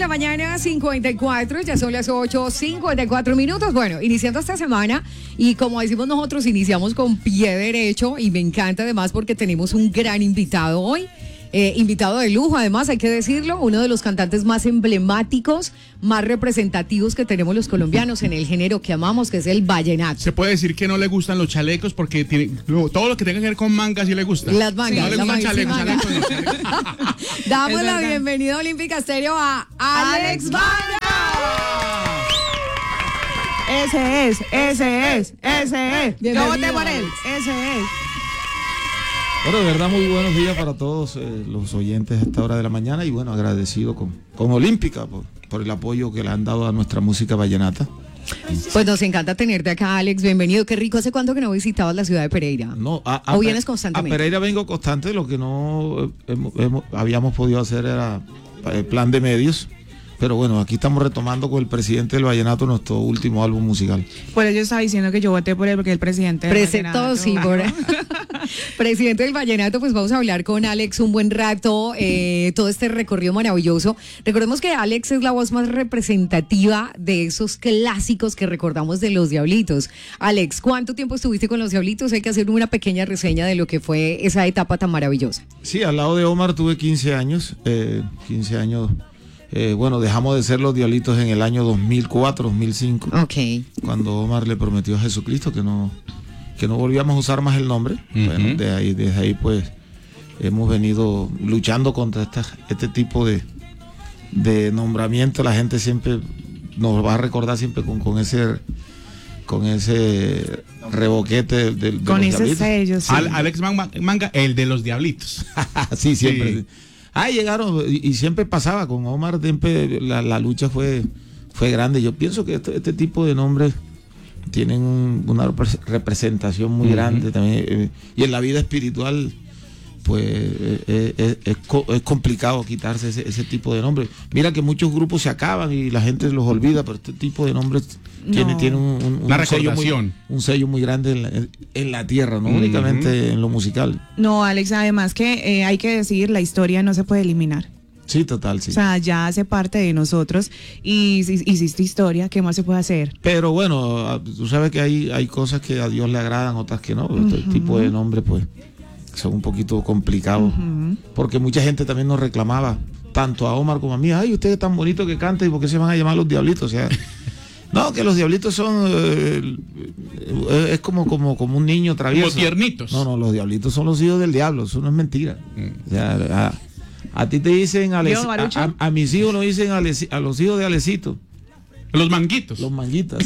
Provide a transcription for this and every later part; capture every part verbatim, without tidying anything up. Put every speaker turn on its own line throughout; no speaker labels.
mañana, cincuenta y cuatro, ya son las ocho, cincuenta y cuatro minutos. Bueno, iniciando esta semana y como decimos nosotros, iniciamos con pie derecho y me encanta además porque tenemos un gran invitado hoy. Eh, invitado de lujo, además, hay que decirlo, uno de los cantantes más emblemáticos, más representativos que tenemos los colombianos en el género que amamos, que es el vallenato.
Se puede decir que no le gustan los chalecos porque tiene, todo lo que tenga que ver con mangas sí le gusta.
Las mangas.
Sí, no le gustan chalecos, chalecos, chalecos.
Damos la bienvenida a Olímpica Estéreo a Alex Manga.
Ese es, ese es, ese es. Yo voté por él, ese es.
Bueno, de verdad, muy buenos días para todos eh, los oyentes a esta hora de la mañana y bueno, agradecido con, con Olímpica por, por el apoyo que le han dado a nuestra música vallenata.
Pues nos encanta tenerte acá, Alex, bienvenido. Qué rico, ¿hace cuánto que no visitabas la ciudad de Pereira?
No, a, a,
¿O vienes constantemente?
A Pereira vengo constante, lo que no hemos, hemos, habíamos podido hacer era el plan de medios. Pero bueno, aquí estamos retomando con el presidente del Vallenato nuestro último álbum musical.
Por eso yo estaba diciendo que yo voté por él, porque el presidente del
Presentó, sí, por presidente del Vallenato, pues vamos a hablar con Alex un buen rato, eh, todo este recorrido maravilloso. Recordemos que Alex es la voz más representativa de esos clásicos que recordamos de Los Diablitos. Alex, ¿cuánto tiempo estuviste con Los Diablitos? Hay que hacer una pequeña reseña de lo que fue esa etapa tan maravillosa.
Sí, al lado de Omar tuve quince años, eh, quince años... Eh, bueno, dejamos de ser Los Diablitos en el año dos mil cuatro, dos mil cinco.
Okay.
Cuando Omar le prometió a Jesucristo que no, que no volvíamos a usar más el nombre. Uh-huh. Bueno, de ahí, desde ahí pues hemos venido luchando contra esta, este tipo de, de nombramiento. La gente siempre nos va a recordar siempre con, con ese con ese revoquete de, de, de
con
los
ese
Diablitos.
sello, sí.
Al, Alex Manga, el de Los Diablitos.
Sí, siempre.
Sí.
Ah, llegaron, y, y siempre pasaba, con Omar siempre la, la lucha fue, fue grande. Yo pienso que este, este tipo de nombres tienen un, una representación muy uh-huh. grande también, eh, y en la vida espiritual pues eh, eh, es, es, es complicado quitarse ese, ese tipo de nombres. Mira que muchos grupos se acaban y la gente los olvida, pero este tipo de nombres no. tiene, tiene un, un, un, sello muy, un sello muy grande en la, en la tierra, no uh-huh. únicamente en lo musical.
No, Alex, además que eh, hay que decir, la historia no se puede eliminar.
Sí, total, sí.
O sea, ya hace parte de nosotros y si hiciste historia, ¿qué más se puede hacer?
Pero bueno, tú sabes que hay, hay cosas que a Dios le agradan, otras que no. Uh-huh. Este tipo de nombres, pues, son un poquito complicados. Uh-huh. Porque mucha gente también nos reclamaba, tanto a Omar como a mí, ay, ustedes tan bonitos que cantan, ¿y por qué se van a llamar Los Diablitos? O sea, no, que Los Diablitos son, eh, es como, como, como un niño travieso.
Como tiernitos.
No, no, Los Diablitos son los hijos del diablo, eso no es mentira. Mm. O sea, a, a ti te dicen, a, a, a, a mis hijos nos dicen a, Les, a los hijos de Alecito.
Los manguitos.
Los manguitas.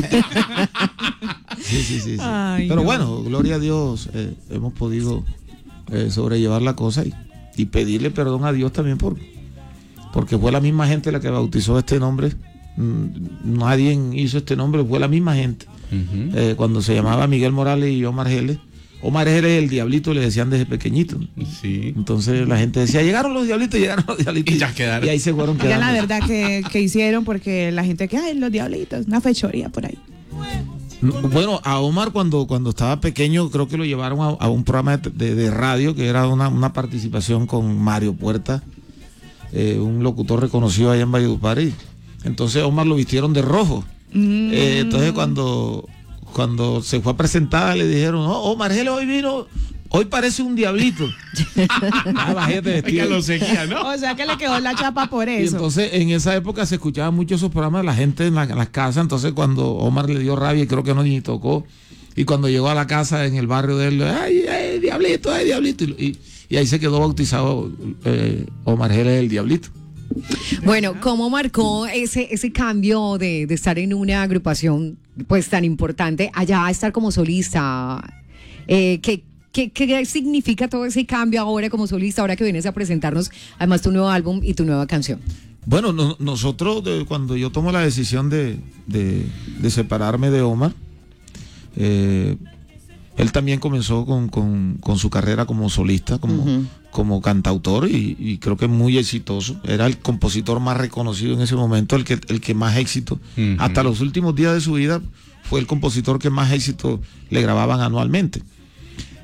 Sí, sí, sí, sí.
Ay,
pero
no.
bueno, gloria a Dios, eh, hemos podido eh, sobrellevar la cosa y, y pedirle perdón a Dios también por, porque fue la misma gente la que bautizó este nombre. Mm, nadie hizo este nombre, fue la misma gente. Uh-huh. Eh, cuando se llamaba Miguel Morales y Omar Geles. Omar Geles, el diablito, le decían desde pequeñito.
Sí.
Entonces la gente decía, llegaron los diablitos, llegaron los diablitos.
Y ya quedaron.
Y ahí se fueron quedando.
Ya la verdad que, que hicieron, porque la gente que, ay, Los Diablitos, una fechoría por ahí.
Bueno, a Omar cuando, cuando estaba pequeño creo que lo llevaron a, a un programa de, de, de radio que era una, una participación con Mario Puerta, eh, un locutor reconocido allá en Valledupar. Entonces Omar lo vistieron de rojo. Mm. Eh, entonces cuando, cuando se fue a presentar le dijeron, oh, Omar Geles hoy vino, hoy parece un diablito. Ah, bajete
que lo seguía, ¿no?
O sea que le quedó la chapa por eso.
Y entonces en esa época se escuchaban mucho esos programas de la gente en, la, en las casas. Entonces cuando Omar le dio rabia, y creo que no ni tocó, y cuando llegó a la casa en el barrio de él, ay, ay, diablito, ay, diablito, y, y, y ahí se quedó bautizado eh, Omar Geles el Diablito.
Bueno, ¿cómo marcó ese, ese cambio de, de estar en una agrupación pues tan importante allá a estar como solista? Eh, ¿qué, qué, ¿Qué significa todo ese cambio ahora como solista, ahora que vienes a presentarnos además tu nuevo álbum y tu nueva canción?
Bueno, no, nosotros de, cuando yo tomo la decisión de, de, de separarme de Omar, eh, él también comenzó con, con, con su carrera como solista, como, uh-huh. como cantautor y, y creo que muy exitoso. Era el compositor más reconocido en ese momento, el que, el que más éxito. Uh-huh. Hasta los últimos días de su vida fue el compositor que más éxito le grababan anualmente.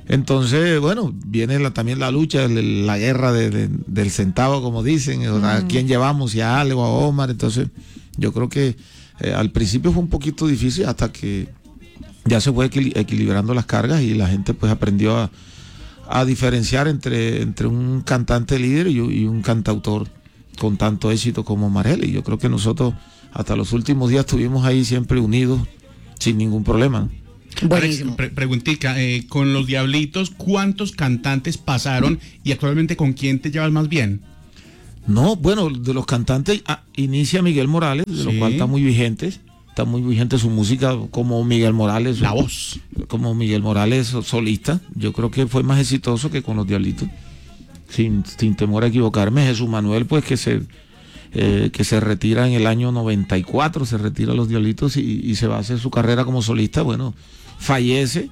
Entonces, bueno, viene la, también la lucha, la, la guerra de, de, del centavo, como dicen, mm. a quién llevamos, si a Ale o a Omar. Entonces, yo creo que eh, al principio fue un poquito difícil hasta que ya se fue equil- equilibrando las cargas y la gente pues aprendió a, a diferenciar entre, entre un cantante líder y, y un cantautor con tanto éxito como Omar Geles. Y yo creo que nosotros hasta los últimos días estuvimos ahí siempre unidos sin ningún problema.
Buenísimo.
Pre- preguntica, eh, con los Diablitos, ¿cuántos cantantes pasaron y actualmente con quién te llevas más bien?
No, bueno, de los cantantes ah, inicia Miguel Morales, de sí. lo cual está muy vigente, está muy vigente su música como Miguel Morales.
La voz.
Como Miguel Morales solista, yo creo que fue más exitoso que con los Diablitos, sin, sin temor a equivocarme. Jesús Manuel, pues que se... Eh, que se retira en el año noventa y cuatro, se retira los Diablitos y, y se va a hacer su carrera como solista. Bueno, fallece.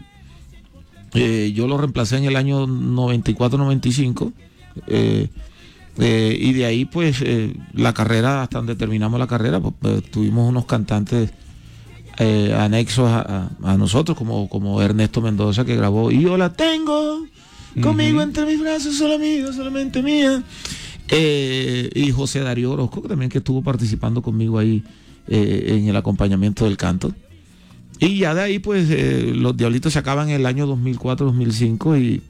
Eh, yo lo reemplacé en el año noventa y cuatro noventa y cinco. Eh, eh, y de ahí, pues, eh, la carrera, hasta donde terminamos la carrera, pues, pues tuvimos unos cantantes eh, anexos a, a, a nosotros, como, como Ernesto Mendoza, que grabó Y yo la tengo conmigo uh-huh. entre mis brazos, solo mía, solamente mía. Eh, y José Darío Orozco, también que estuvo participando conmigo ahí eh, en el acompañamiento del canto. Y ya de ahí pues eh, los Diablitos se acaban en el año dos mil cuatro dos mil cinco y,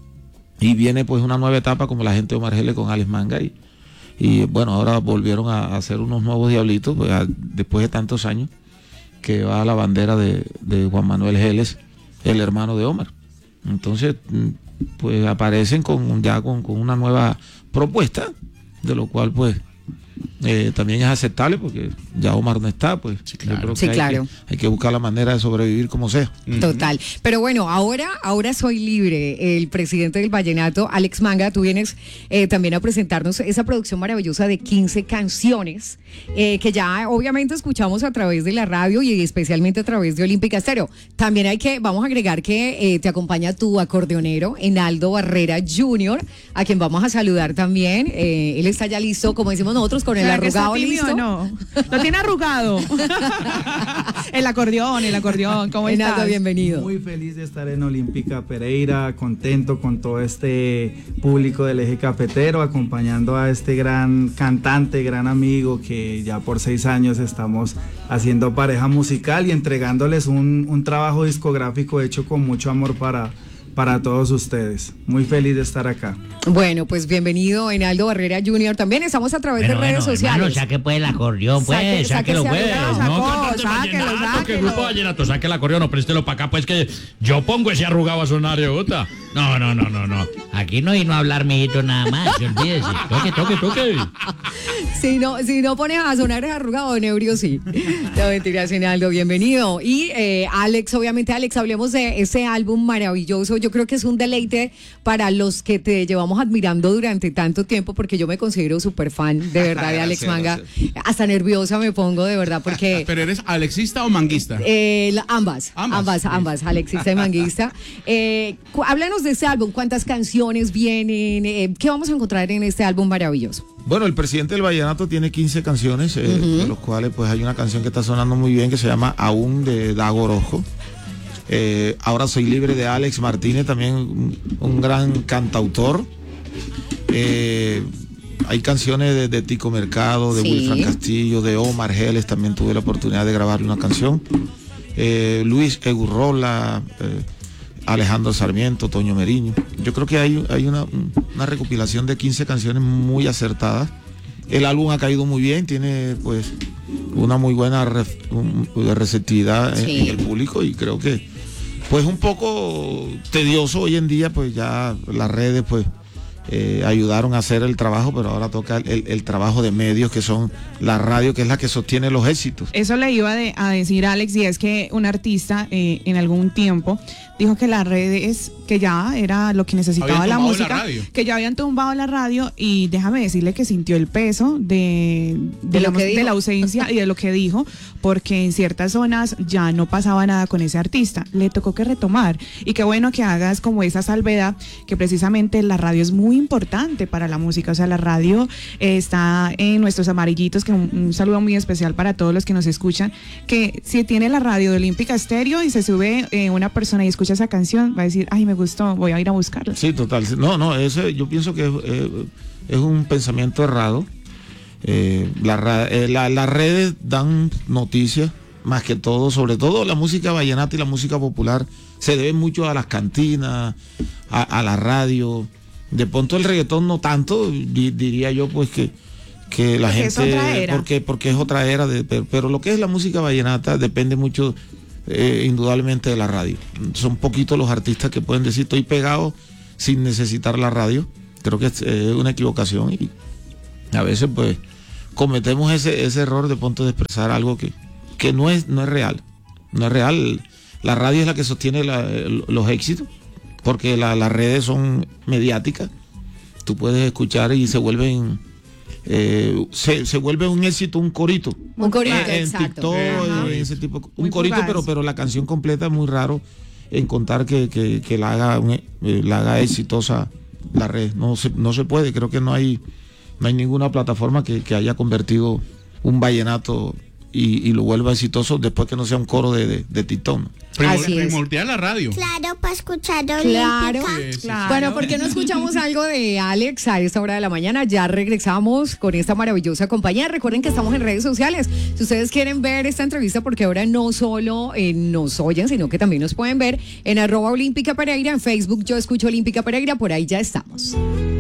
y viene pues una nueva etapa como la gente de Omar Geles con Alex Manga y, y bueno, ahora volvieron a, a hacer unos nuevos Diablitos pues, a, después de tantos años, que va a la bandera de, de Juan Manuel Geles, el hermano de Omar. Entonces pues aparecen con ya con, con una nueva propuesta, de lo cual pues eh, también es aceptable porque ya Omar no está, pues
sí, claro.
yo creo que,
sí,
hay,
claro.
que hay que buscar la manera de sobrevivir como sea.
Total, pero bueno, ahora ahora soy libre, el presidente del Vallenato, Alex Manga, tú vienes eh, también a presentarnos esa producción maravillosa de quince canciones eh, que ya obviamente escuchamos a través de la radio y especialmente a través de Olímpica Estéreo. También hay que, vamos a agregar que eh, te acompaña tu acordeonero, Enaldo Barrera junior, a quien vamos a saludar también. Eh, él está ya listo, como decimos nosotros, con el arrugado listo.
No, lo tiene arrugado. El acordeón, el acordeón, ¿cómo
Enaldo,
estás?
bienvenido.
Muy feliz de estar en Olímpica Pereira, contento con todo este público del eje cafetero, acompañando a este gran cantante, gran amigo, que ya por seis años estamos haciendo pareja musical y entregándoles un, un trabajo discográfico hecho con mucho amor para para todos ustedes. Muy feliz de estar acá.
Bueno, pues bienvenido, Enaldo Barrera junior También estamos a través
bueno,
de redes
bueno,
sociales.
Hermano, saque pues el acordeón, pues,
Saque-
sáquelo
sáquese
pues.
al lado,
No,
sacó, sáquelo,
que
sáquelo.
grupo vallenato, saque el acordeón, no, préstelo para acá, pues que yo pongo ese arrugado a sonar, Jota. No, no, no, no, no. Aquí no vino a hablar, mijito, nada más, olvídese. Toque, toque, toque.
Si no, si no pones a sonar arrugado, Nebrio sí. No, mentiras, Enaldo, bienvenido. Y eh, Alex, obviamente, Alex, hablemos de ese álbum maravilloso. Yo creo que es un deleite para los que te llevamos admirando durante tanto tiempo, porque yo me considero súper fan, de verdad, de Alex
Gracias,
Manga.
gracias.
Hasta nerviosa me pongo, de verdad, porque...
¿Pero eres alexista o manguista?
Eh, la- ambas, ambas,
Ambas,
ambas,
sí.
alexista y manguista. Eh, cu- háblanos de este álbum, cuántas canciones vienen, eh, qué vamos a encontrar en este álbum maravilloso.
Bueno, el presidente del Vallenato tiene quince canciones, eh,
Ujú.
de los cuales pues hay una canción que está sonando muy bien que se llama Aún, de Dago Orozco. Eh, Ahora soy libre, de Alex Martínez, también un, un gran cantautor. Eh, hay canciones de, de Tico Mercado, de
Sí.
Wilfran Castillo, de Omar Geles, también tuve la oportunidad de grabarle una canción. Eh, Luis Egurrola, eh, Alejandro Sarmiento, Toño Meriño. Yo creo que hay, hay una, una recopilación de quince canciones muy acertadas. El álbum ha caído muy bien, tiene pues una muy buena ref- un- receptividad en-
Sí.
en el público, y creo que pues un poco tedioso hoy en día, pues ya las redes pues eh, ayudaron a hacer el trabajo, pero ahora toca el, el trabajo de medios, que son la radio, que es la que sostiene los éxitos.
Eso le iba de- a decir Alex, y es que un artista eh, en algún tiempo dijo que las redes, que ya era lo que necesitaba
Habían
la
tumbado
música,
la radio.
que ya habían tumbado la radio, y déjame decirle que sintió el peso de,
De lo
digamos,
que
de
dijo.
la ausencia y de lo que dijo, porque en ciertas zonas ya no pasaba nada con ese artista, le tocó que retomar, y qué bueno que hagas como esa salvedad, que precisamente la radio es muy muy importante para la música. O sea, la radio eh, está en nuestros amarillitos, que un, un saludo muy especial para todos los que nos escuchan, que si tiene la radio de Olímpica Estéreo y se sube eh, una persona y escucha esa canción, va a decir, ay, me gustó, voy a ir a buscarla.
Sí, total. No, no, ese, yo pienso que es, eh, es un pensamiento errado. Eh, la, eh, la, las redes dan noticias, más que todo, sobre todo la música vallenata y la música popular, se debe mucho a las cantinas, a, a la radio. De pronto el reggaetón no tanto, di, diría yo pues que, que la
porque
gente...
es otra era.
Porque, porque es otra era, de, pero, pero lo que es la música vallenata depende mucho, eh, indudablemente, de la radio. Son poquitos los artistas que pueden decir, estoy pegado sin necesitar la radio. Creo que es eh, una equivocación y a veces pues cometemos ese, ese error de pronto de expresar algo que, que no es, no es real. No es real. La radio es la que sostiene la, los éxitos, porque la, las redes son mediáticas. Tú puedes escuchar y se vuelven, eh, se, se vuelve un éxito, un corito.
Un corito,
en
exacto.
TikTok,
Ajá.
en ese tipo, un
Muy
corito,
fugaz.
pero, pero la canción completa es muy raro en contar que, que, que la haga, un- eh, la haga exitosa la red. No se, no se puede, creo que no hay, no hay ninguna plataforma que, que haya convertido un vallenato y, y lo vuelva exitoso después que no sea un coro de, de, de TikTok, ¿no?
Primor-
Así es.
primordial la radio.
Claro, para escuchar
Claro.
Olímpica.
Sí, sí,
Claro.
Bueno, ¿por qué no escuchamos algo de Alex a esta hora de la mañana? Ya regresamos con esta maravillosa compañía. Recuerden que estamos en redes sociales. Si ustedes quieren ver esta entrevista, porque ahora no solo eh, nos oyen, sino que también nos pueden ver en arroba Olímpica Pereira, en Facebook Yo Escucho Olímpica Pereira, por ahí ya estamos.